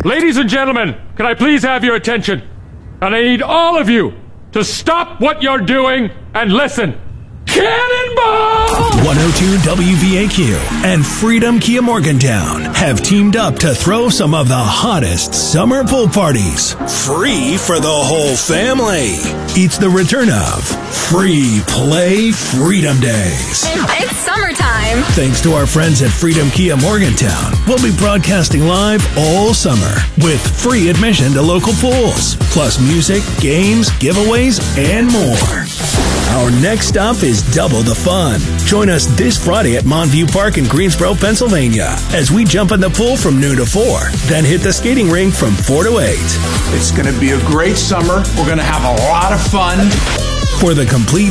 Ladies and gentlemen, can I please have your attention? And I need all of you to stop what you're doing and listen. Cannonball! 102 WVAQ and Freedom Kia Morgantown have teamed up to throw some of the hottest summer pool parties free for the whole family. It's the return of Free Play Freedom Days. It's summertime. Thanks to our friends at Freedom Kia Morgantown, we'll be broadcasting live all summer with free admission to local pools, plus music, games, giveaways, and more. Our next stop is double the fun. Join us this Friday at Montview Park in Greensboro, Pennsylvania, as we jump in the pool from noon to 4, then hit the skating rink from 4 to 8. It's going to be a great summer. We're going to have a lot of fun. For the complete